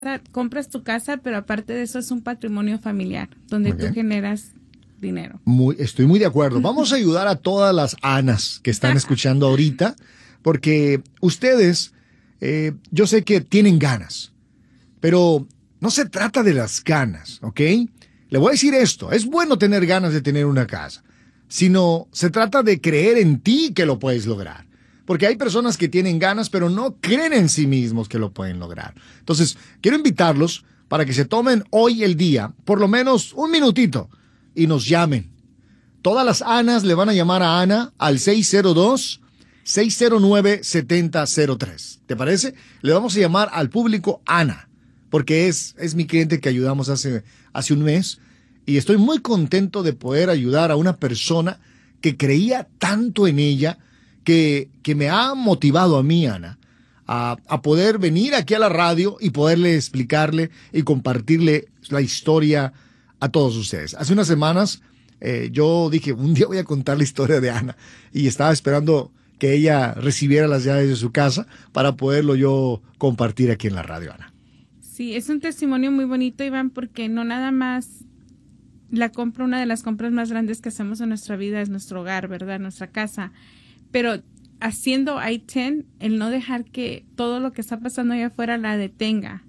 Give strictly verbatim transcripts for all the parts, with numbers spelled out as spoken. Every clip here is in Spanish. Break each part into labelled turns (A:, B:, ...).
A: compras tu casa, pero aparte de eso es un patrimonio familiar, donde tú generas dinero.
B: Muy, estoy muy de acuerdo. Vamos a ayudar a todas las Anas que están escuchando ahorita, porque ustedes, eh, yo sé que tienen ganas, pero no se trata de las ganas, ¿ok? Le voy a decir esto, es bueno tener ganas de tener una casa, sino se trata de creer en ti que lo puedes lograr. Porque hay personas que tienen ganas, pero no creen en sí mismos que lo pueden lograr. Entonces, quiero invitarlos para que se tomen hoy el día, por lo menos un minutito, y nos llamen. Todas las Anas le van a llamar a Ana al seis cero dos, seis cero nueve, siete cero cero tres. ¿Te parece? Le vamos a llamar al público Ana, porque es, es mi cliente que ayudamos hace, hace un mes, y estoy muy contento de poder ayudar a una persona que creía tanto en ella, Que, que me ha motivado a mí, Ana, a, a poder venir aquí a la radio y poderle explicarle y compartirle la historia a todos ustedes. Hace unas semanas eh, yo dije, un día voy a contar la historia de Ana, y estaba esperando que ella recibiera las llaves de su casa para poderlo yo compartir aquí en la radio, Ana.
A: Sí, es un testimonio muy bonito, Iván, porque no nada más la compra, una de las compras más grandes que hacemos en nuestra vida es nuestro hogar, ¿verdad? Nuestra casa. Pero haciendo I diez, el no dejar que todo lo que está pasando allá afuera la detenga.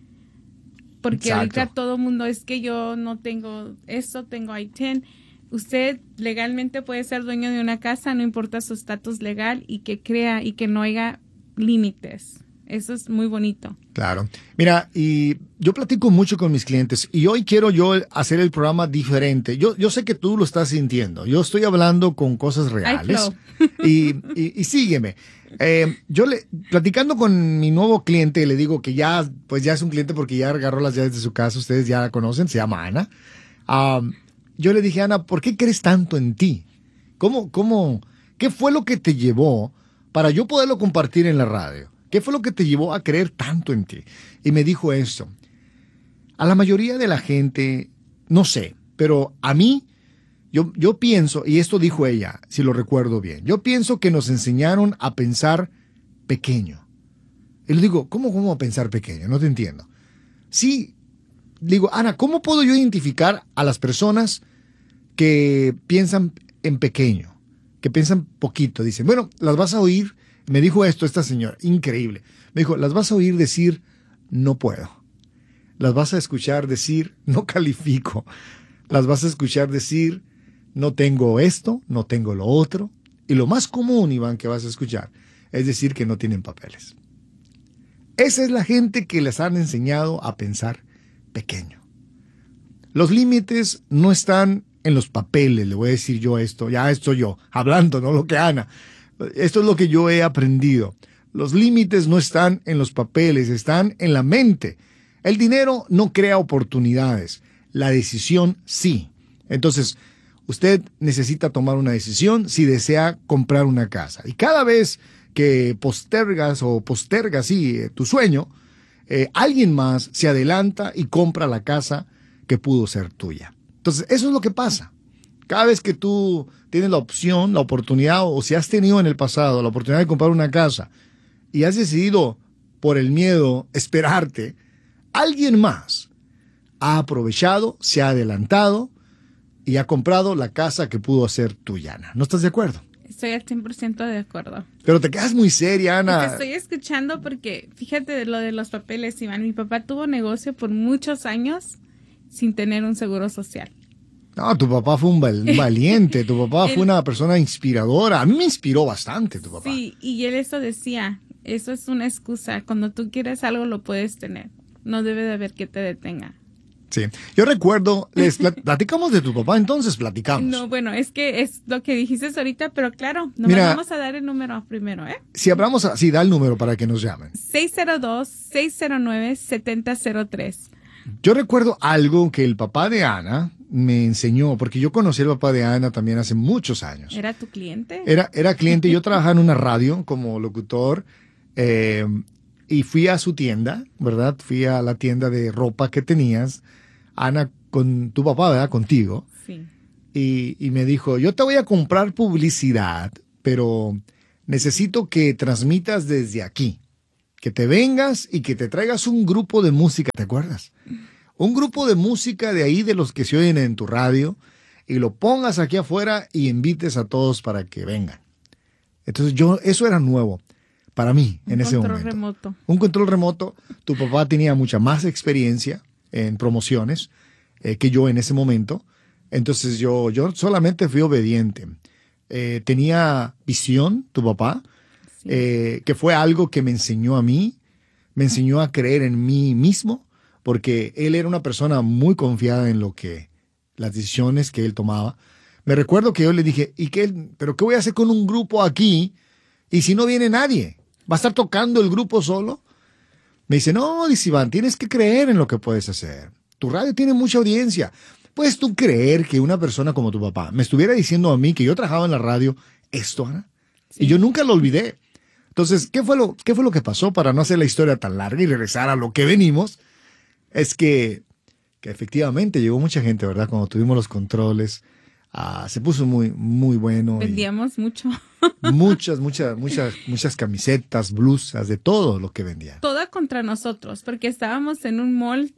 A: Porque Exacto. ahorita todo el mundo es que yo no tengo esto, tengo I diez. Usted legalmente puede ser dueño de una casa, no importa su estatus legal, y que crea y que no haya límites. Eso es muy bonito.
B: Claro. Mira, y yo platico mucho con mis clientes, y hoy quiero yo hacer el programa diferente. Yo, yo sé que tú lo estás sintiendo. Yo estoy hablando con cosas reales. Y, y, y sígueme. Eh, yo le, platicando con mi nuevo cliente, le digo que ya, pues ya es un cliente porque ya agarró las llaves de su casa. Ustedes ya la conocen, se llama Ana. Um, yo le dije, Ana, ¿por qué crees tanto en ti? ¿Cómo, cómo, qué fue lo que te llevó para yo poderlo compartir en la radio? ¿Qué fue lo que te llevó a creer tanto en ti? Y me dijo esto. A la mayoría de la gente, no sé, pero a mí, yo, yo pienso, y esto dijo ella, si lo recuerdo bien, yo pienso que nos enseñaron a pensar pequeño. Y le digo, ¿cómo, cómo a pensar pequeño? No te entiendo. Sí, digo, Ana, ¿cómo puedo yo identificar a las personas que piensan en pequeño, que piensan poquito? Dicen, bueno, las vas a oír. Me dijo esto esta señora, increíble. Me dijo, las vas a oír decir, no puedo. Las vas a escuchar decir, no califico. Las vas a escuchar decir, no tengo esto, no tengo lo otro. Y lo más común, Iván, que vas a escuchar es decir que no tienen papeles. Esa es la gente que les han enseñado a pensar pequeño. Los límites no están en los papeles, le voy a decir yo esto, ya esto yo, hablando, no lo que Ana. Esto es lo que yo he aprendido. Los límites no están en los papeles, están en la mente. El dinero no crea oportunidades, la decisión sí. Entonces, usted necesita tomar una decisión si desea comprar una casa. Y cada vez que postergas o postergas sí, tu sueño, eh, alguien más se adelanta y compra la casa que pudo ser tuya. Entonces, eso es lo que pasa. Cada vez que tú tienes la opción, la oportunidad, o si has tenido en el pasado la oportunidad de comprar una casa y has decidido por el miedo esperarte, alguien más ha aprovechado, se ha adelantado y ha comprado la casa que pudo ser tuya, Ana. ¿No estás de acuerdo?
A: Estoy al cien por ciento de acuerdo.
B: Pero te quedas muy seria, Ana.
A: Te estoy escuchando porque, fíjate de lo de los papeles, Iván. Mi papá tuvo negocio por muchos años sin tener un seguro social.
B: No, tu papá fue un valiente, tu papá fue una persona inspiradora. A mí me inspiró bastante tu papá.
A: Sí, y él eso decía, eso es una excusa. Cuando tú quieres algo lo puedes tener. No debe de haber que te detenga.
B: Sí, yo recuerdo, les platicamos de tu papá, entonces platicamos.
A: No, bueno, es que es lo que dijiste ahorita, pero claro, nos
B: Mira,
A: vamos a dar el número primero, ¿eh?
B: Si hablamos, sí, da el número para que nos llamen.
A: seis cero dos, seis cero nueve, siete cero cero tres.
B: Yo recuerdo algo que el papá de Ana me enseñó, porque yo conocí al papá de Ana también hace muchos años.
A: ¿Era tu cliente?
B: Era, era cliente, yo trabajaba en una radio como locutor, eh, y fui a su tienda, ¿verdad? Fui a la tienda de ropa que tenías, Ana, con tu papá, ¿verdad? Contigo.
A: Sí.
B: Y, y me dijo, yo te voy a comprar publicidad, pero necesito que transmitas desde aquí. que te vengas y que te traigas un grupo de música, ¿te acuerdas? Un grupo de música de ahí, de los que se oyen en tu radio, y lo pongas aquí afuera y invites a todos para que vengan. Entonces yo, eso era nuevo para mí en ese momento. Un control remoto. Un control remoto. Tu papá tenía mucha más experiencia en promociones eh, que yo en ese momento. Entonces yo, yo solamente fui obediente. Eh, tenía visión, tu papá, sí. eh, que fue algo que me enseñó a mí, me enseñó a creer en mí mismo, porque él era una persona muy confiada en lo que, las decisiones que él tomaba. Me recuerdo que yo le dije, ¿y qué? ¿Pero qué voy a hacer con un grupo aquí? Y si no viene nadie, ¿va a estar tocando el grupo solo? Me dice, no, dice Iván, tienes que creer en lo que puedes hacer. Tu radio tiene mucha audiencia. ¿Puedes tú creer que una persona como tu papá me estuviera diciendo a mí que yo trabajaba en la radio esto, Ana? Sí. Y yo nunca lo olvidé. Entonces, ¿qué fue lo, qué fue lo que pasó para no hacer la historia tan larga y regresar a lo que venimos? Es que, que efectivamente llegó mucha gente, ¿verdad? Cuando tuvimos los controles, uh, se puso muy, muy bueno.
A: Vendíamos mucho.
B: Muchas, muchas, muchas, muchas camisetas, blusas, de todo lo que vendían.
A: Toda contra nosotros, porque estábamos en un mall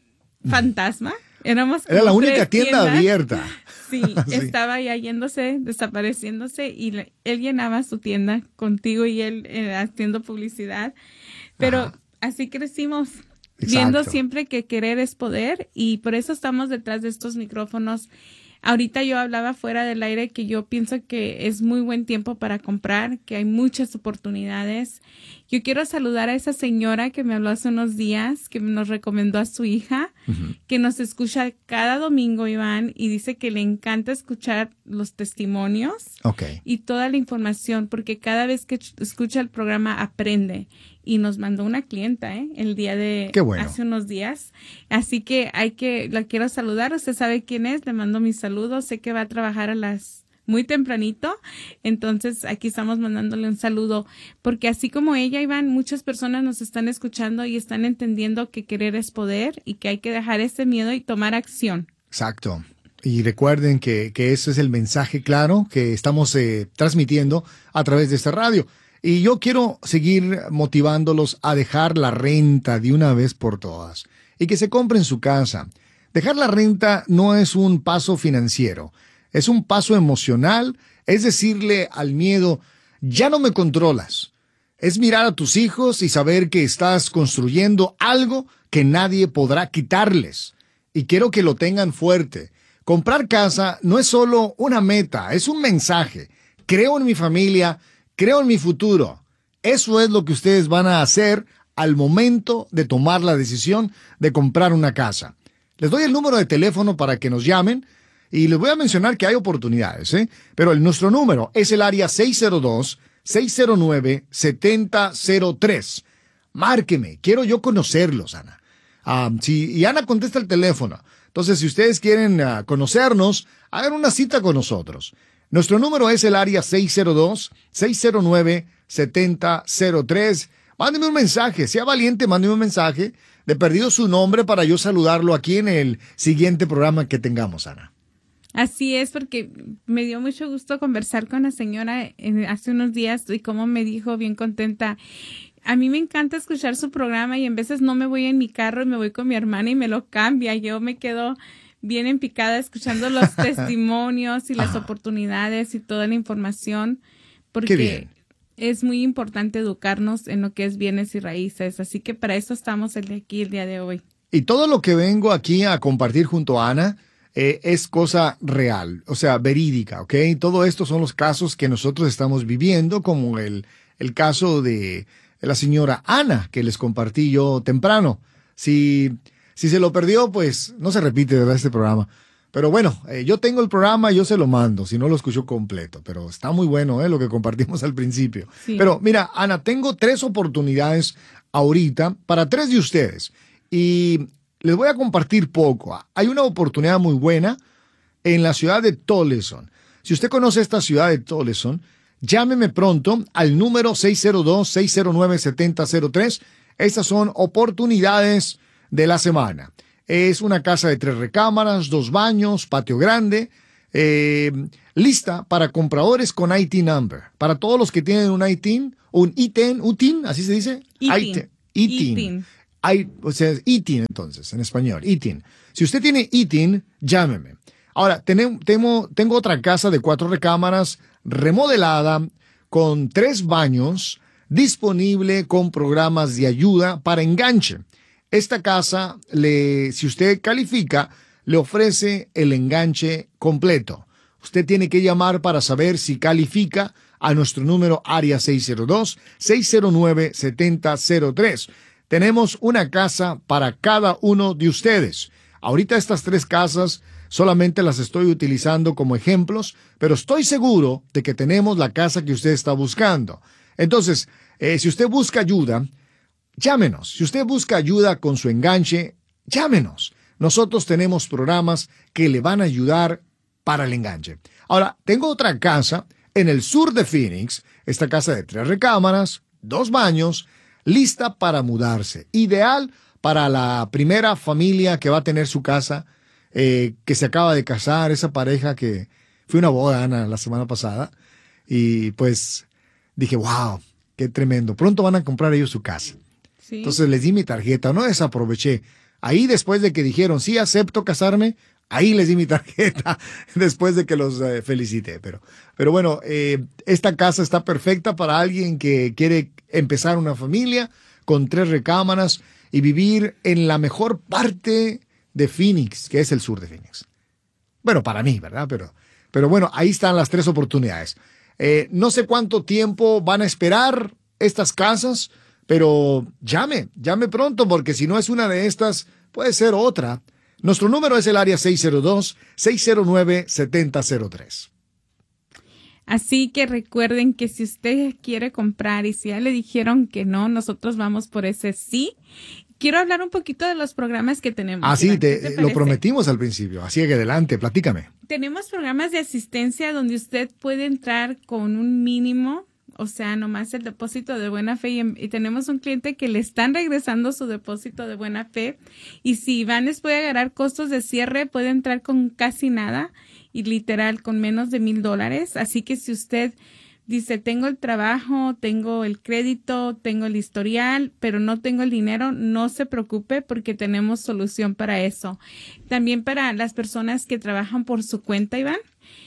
A: fantasma. Éramos
B: Era la única tienda
A: tiendas.
B: abierta.
A: Sí, sí, estaba ya yéndose, desapareciéndose, y le, él llenaba su tienda contigo y él eh, haciendo publicidad. Pero Ajá. así crecimos. Exacto. Viendo siempre que querer es poder, y por eso estamos detrás de estos micrófonos. Ahorita yo hablaba fuera del aire que yo pienso que es muy buen tiempo para comprar, que hay muchas oportunidades. Yo quiero saludar a esa señora que me habló hace unos días, que nos recomendó a su hija, uh-huh. que nos escucha cada domingo, Iván, y dice que le encanta escuchar los testimonios
B: okay.
A: y toda la información, porque cada vez que escucha el programa aprende. Y nos mandó una clienta, ¿eh? El día de
B: Qué bueno.
A: hace unos días. Así que hay que, la quiero saludar. Usted sabe quién es. Le mando mis saludos. Sé que va a trabajar a las muy tempranito. Entonces aquí estamos mandándole un saludo. Porque así como ella, Iván, muchas personas nos están escuchando y están entendiendo que querer es poder y que hay que dejar ese miedo y tomar acción.
B: Exacto. Y recuerden que, que ese es el mensaje claro que estamos eh, transmitiendo a través de esta radio. Y yo quiero seguir motivándolos a dejar la renta de una vez por todas y que se compren su casa. Dejar la renta no es un paso financiero, es un paso emocional, es decirle al miedo, ya no me controlas. Es mirar a tus hijos y saber que estás construyendo algo que nadie podrá quitarles. Y quiero que lo tengan fuerte. Comprar casa no es solo una meta, es un mensaje. Creo en mi familia. Creo en mi futuro. Eso es lo que ustedes van a hacer al momento de tomar la decisión de comprar una casa. Les doy el número de teléfono para que nos llamen y les voy a mencionar que hay oportunidades, ¿eh? Pero el, nuestro número es el área seis cero dos, seis cero nueve, siete cero cero tres. Márqueme, quiero yo conocerlos, Ana. Um, si, y Ana contesta el teléfono. Entonces, si ustedes quieren uh, conocernos, hagan una cita con nosotros. Nuestro número es el área seis cero dos, seis cero nueve, siete cero cero tres. Mándeme un mensaje, sea valiente, mándeme un mensaje. De perdido su nombre para yo saludarlo aquí en el siguiente programa que tengamos, Ana.
A: Así es, porque me dio mucho gusto conversar con la señora hace unos días y como me dijo bien contenta. A mí me encanta escuchar su programa y en veces no me voy en mi carro y me voy con mi hermana y me lo cambia. Yo me quedo bien en picada escuchando los testimonios y las Ajá. oportunidades y toda la información, porque es muy importante educarnos en lo que es bienes y raíces. Así que para eso estamos el de aquí el día de hoy.
B: Y todo lo que vengo aquí a compartir junto a Ana eh, es cosa real, o sea, verídica, ¿ok? Todo esto son los casos que nosotros estamos viviendo, como el, el caso de la señora Ana, que les compartí yo temprano. Si... Si se lo perdió, pues no se repite, ¿verdad?, este programa. Pero bueno, eh, yo tengo el programa, yo se lo mando, si no lo escucho completo. Pero está muy bueno, ¿eh?, lo que compartimos al principio. Sí. Pero mira, Ana, tengo tres oportunidades ahorita para tres de ustedes. Y les voy a compartir poco. Hay una oportunidad muy buena en la ciudad de Tolleson. Si usted conoce esta ciudad de Tolleson, llámeme pronto al número seis cero dos, seis cero nueve, siete cero cero tres. Estas son oportunidades de la semana. Es una casa de tres recámaras, dos baños, patio grande. Eh, lista para compradores con I T number. Para todos los que tienen un I T I N, un I T I N, U T I N, ¿así se dice?
A: I T I N.
B: I T I N. I, o sea, I T I N entonces, en español, I T I N. Si usted tiene I T I N, llámeme. Ahora, tengo, tengo, tengo otra casa de cuatro recámaras remodelada con tres baños, disponible con programas de ayuda para enganche. Esta casa, le, si usted califica, le ofrece el enganche completo. Usted tiene que llamar para saber si califica a nuestro número área seis cero dos, seis cero nueve, siete cero cero tres. Tenemos una casa para cada uno de ustedes. Ahorita estas tres casas solamente las estoy utilizando como ejemplos, pero estoy seguro de que tenemos la casa que usted está buscando. Entonces, eh, si usted busca ayuda, llámenos. Si usted busca ayuda con su enganche, llámenos. Nosotros tenemos programas que le van a ayudar para el enganche. Ahora, tengo otra casa en el sur de Phoenix, esta casa de tres recámaras, dos baños, lista para mudarse. Ideal para la primera familia que va a tener su casa, eh, que se acaba de casar, esa pareja que fue una boda, Ana, la semana pasada. Y pues dije, wow, qué tremendo. Pronto van a comprar ellos su casa. Sí. Entonces les di mi tarjeta, no desaproveché. Ahí después de que dijeron, sí, acepto casarme, ahí les di mi tarjeta después de que los eh, felicité. Pero, pero bueno, eh, esta casa está perfecta para alguien que quiere empezar una familia con tres recámaras y vivir en la mejor parte de Phoenix, que es el sur de Phoenix. Bueno, para mí, ¿verdad? Pero, pero bueno, ahí están las tres oportunidades. Eh, no sé cuánto tiempo van a esperar estas casas, pero llame, llame pronto, porque si no es una de estas, puede ser otra. Nuestro número es el área seis cero dos, seis cero nueve, siete cero cero tres.
A: Así que recuerden que si usted quiere comprar y si ya le dijeron que no, nosotros vamos por ese sí. Quiero hablar un poquito de los programas que tenemos.
B: Ah, sí, te, te lo prometimos al principio. Así que adelante, platícame.
A: Tenemos programas de asistencia donde usted puede entrar con un mínimo, o sea, nomás el depósito de buena fe. Y, y tenemos un cliente que le están regresando su depósito de buena fe. Y si Iván les puede agarrar costos de cierre, puede entrar con casi nada y literal con menos de mil dólares. Así que si usted dice, tengo el trabajo, tengo el crédito, tengo el historial, pero no tengo el dinero, no se preocupe porque tenemos solución para eso. También para las personas que trabajan por su cuenta, Iván,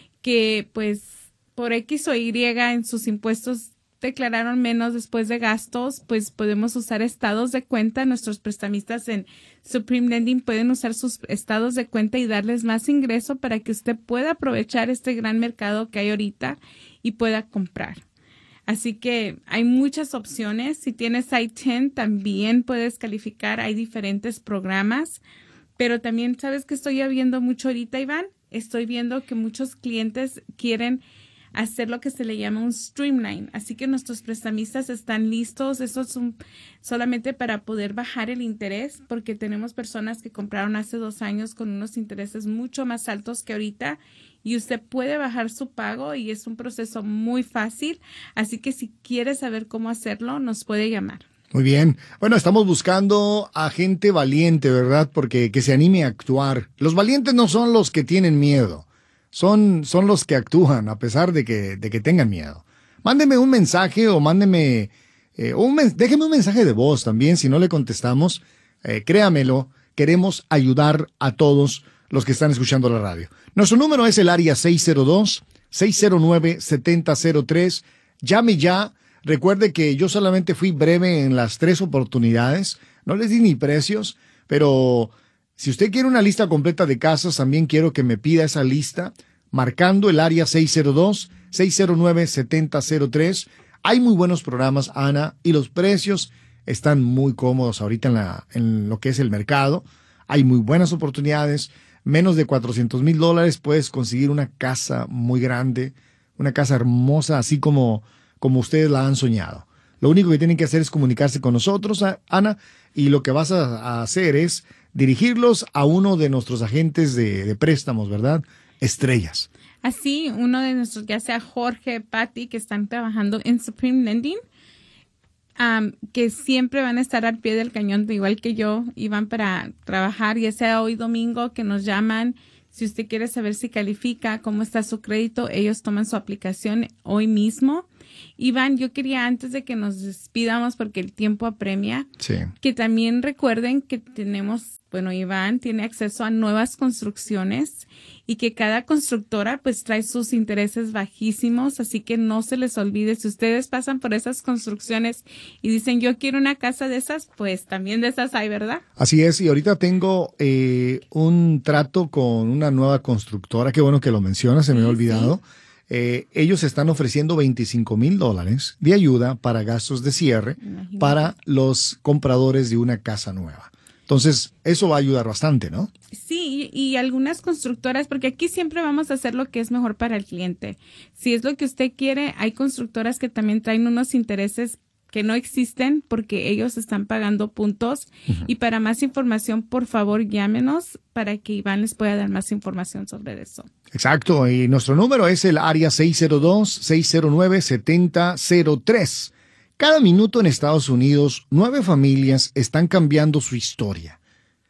A: que pues por X o Y en sus impuestos declararon menos después de gastos, pues podemos usar estados de cuenta. Nuestros prestamistas en Supreme Lending pueden usar sus estados de cuenta y darles más ingreso para que usted pueda aprovechar este gran mercado que hay ahorita y pueda comprar. Así que hay muchas opciones. Si tienes I T I N, también puedes calificar. Hay diferentes programas. Pero también, ¿sabes qué estoy viendo mucho ahorita, Iván? Estoy viendo que muchos clientes quieren hacer lo que se le llama un streamline. Así que nuestros prestamistas están listos. Eso es un, solamente para poder bajar el interés, porque tenemos personas que compraron hace dos años con unos intereses mucho más altos que ahorita y usted puede bajar su pago y es un proceso muy fácil. Así que si quiere saber cómo hacerlo, nos puede llamar.
B: Muy bien. Bueno, estamos buscando a gente valiente, ¿verdad? Porque que se anime a actuar. Los valientes no son los que tienen miedo. Son, son los que actúan a pesar de que, de que tengan miedo. Mándeme un mensaje o mándeme, eh, un, déjeme un mensaje de voz también si no le contestamos. Eh, créamelo, queremos ayudar a todos los que están escuchando la radio. Nuestro número es el área seis cero dos, seis cero nueve, siete cero cero tres. Llame ya. Recuerde que yo solamente fui breve en las tres oportunidades. No les di ni precios, pero si usted quiere una lista completa de casas, también quiero que me pida esa lista marcando el área seis cero dos, seis cero nueve, siete cero cero tres. Hay muy buenos programas, Ana, y los precios están muy cómodos ahorita en, la, en lo que es el mercado. Hay muy buenas oportunidades. Menos de cuatrocientos mil dólares puedes conseguir una casa muy grande, una casa hermosa, así como, como ustedes la han soñado. Lo único que tienen que hacer es comunicarse con nosotros, Ana, y lo que vas a, a hacer es dirigirlos a uno de nuestros agentes de, de préstamos, ¿verdad? Estrellas.
A: Así, uno de nuestros, ya sea Jorge, Patty, que están trabajando en Supreme Lending, um, que siempre van a estar al pie del cañón, igual que yo, y van para trabajar, ya sea hoy domingo, que nos llaman. Si usted quiere saber si califica, cómo está su crédito, ellos toman su aplicación hoy mismo. Iván, yo quería antes de que nos despidamos, porque el tiempo apremia,
B: sí,
A: que también recuerden que tenemos, bueno, Iván tiene acceso a nuevas construcciones y que cada constructora pues trae sus intereses bajísimos, así que no se les olvide, si ustedes pasan por esas construcciones y dicen yo quiero una casa de esas, pues también de esas hay, ¿verdad?
B: Así es, y ahorita tengo eh, un trato con una nueva constructora, qué bueno que lo mencionas, se me había olvidado. Sí. Eh, ellos están ofreciendo veinticinco mil dólares de ayuda para gastos de cierre Imagínate. Para los compradores de una casa nueva. Entonces, eso va a ayudar bastante, ¿no?
A: Sí, y, y algunas constructoras, porque aquí siempre vamos a hacer lo que es mejor para el cliente. Si es lo que usted quiere, hay constructoras que también traen unos intereses que no existen porque ellos están pagando puntos. Uh-huh. Y para más información, por favor, llámenos para que Iván les pueda dar más información sobre eso.
B: Exacto, y nuestro número es el área seis cero dos, seis cero nueve, siete cero cero tres. Cada minuto en Estados Unidos, nueve familias están cambiando su historia.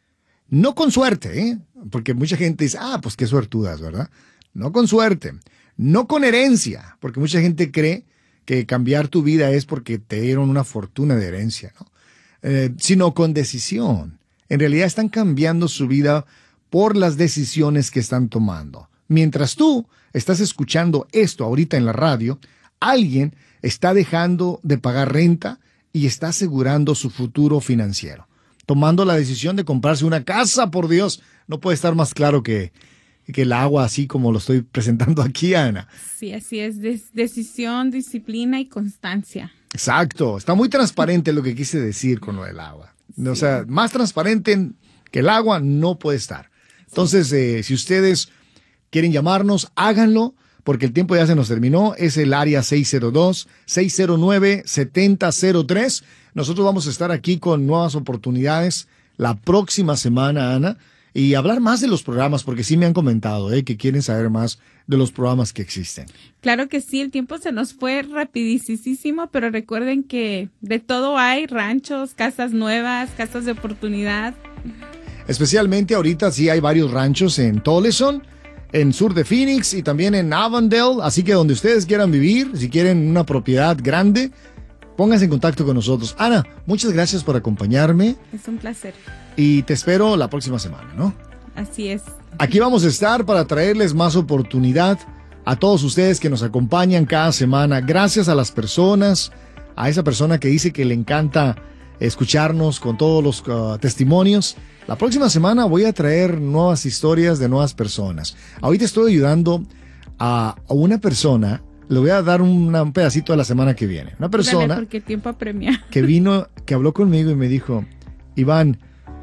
B: No con suerte, ¿eh? Porque mucha gente dice, ah, pues qué suertudas, ¿verdad? No con suerte. No con herencia, porque mucha gente cree que cambiar tu vida es porque te dieron una fortuna de herencia, ¿no? Eh, sino con decisión. En realidad están cambiando su vida por las decisiones que están tomando. Mientras tú estás escuchando esto ahorita en la radio, alguien está dejando de pagar renta y está asegurando su futuro financiero. Tomando la decisión de comprarse una casa, por Dios, no puede estar más claro que, que el agua, así como lo estoy presentando aquí, Ana.
A: Sí, así es. Des- decisión, disciplina y constancia.
B: Exacto. Está muy transparente lo que quise decir con lo del agua. Sí. O sea, más transparente que el agua no puede estar. Entonces, eh, si ustedes quieren llamarnos, háganlo, porque el tiempo ya se nos terminó. Es el área seis cero dos, seis cero nueve, siete cero cero tres. Nosotros vamos a estar aquí con nuevas oportunidades la próxima semana, Ana, y hablar más de los programas, porque sí me han comentado eh, que quieren saber más de los programas que existen.
A: Claro que sí, el tiempo se nos fue rapidísimo, pero recuerden que de todo hay, ranchos, casas nuevas, casas de oportunidad.
B: Especialmente ahorita sí hay varios ranchos en Toleson, en sur de Phoenix y también en Avondale, así que donde ustedes quieran vivir, si quieren una propiedad grande, pónganse en contacto con nosotros. Ana, muchas gracias por acompañarme.
A: Es un placer.
B: Y te espero la próxima semana, ¿no?
A: Así es.
B: Aquí vamos a estar para traerles más oportunidad a todos ustedes que nos acompañan cada semana. Gracias a las personas, a esa persona que dice que le encanta escucharnos con todos los uh, testimonios. La próxima semana voy a traer nuevas historias de nuevas personas. Ahorita estoy ayudando a, a una persona, le voy a dar una, un pedacito de la semana que viene. Una persona
A: Dale, porque tiempo apremia.
B: que vino, que habló conmigo y me dijo, Iván,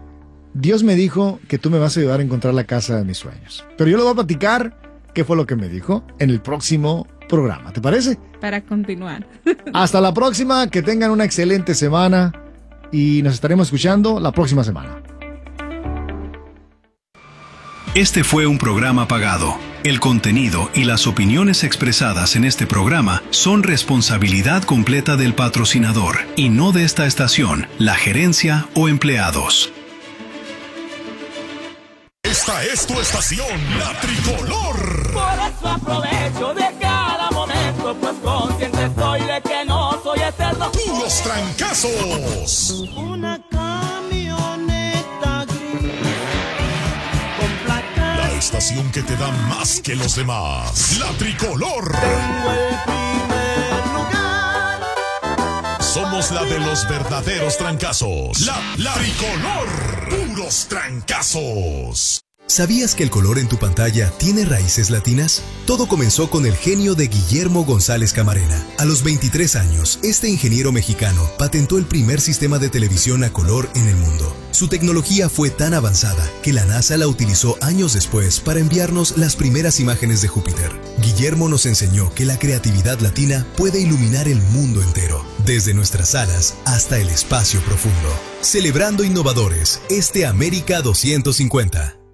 B: Dios me dijo que tú me vas a ayudar a encontrar la casa de mis sueños. Pero yo le voy a platicar qué fue lo que me dijo en el próximo programa. ¿Te parece?
A: Para continuar.
B: Hasta la próxima, que tengan una excelente semana y nos estaremos escuchando la próxima semana.
C: Este fue un programa pagado. El contenido y las opiniones expresadas en este programa son responsabilidad completa del patrocinador y no de esta estación, la gerencia o empleados.
D: Esta es tu estación, la Tricolor.
E: Por eso aprovecho de cada momento, pues consciente estoy de que no soy eterno.
D: Puros trancazos.
E: Una camioneta gris con placas.
D: La estación que te da más que los demás. La Tricolor.
E: Tengo el primer lugar.
D: Somos la de los verdaderos trancazos. La, la Tricolor. Puros trancazos.
F: ¿Sabías que el color en tu pantalla tiene raíces latinas? Todo comenzó con el genio de Guillermo González Camarena. A los veintitrés años, este ingeniero mexicano patentó el primer sistema de televisión a color en el mundo. Su tecnología fue tan avanzada que la NASA la utilizó años después para enviarnos las primeras imágenes de Júpiter. Guillermo nos enseñó que la creatividad latina puede iluminar el mundo entero, desde nuestras salas hasta el espacio profundo. Celebrando innovadores, este América doscientos cincuenta.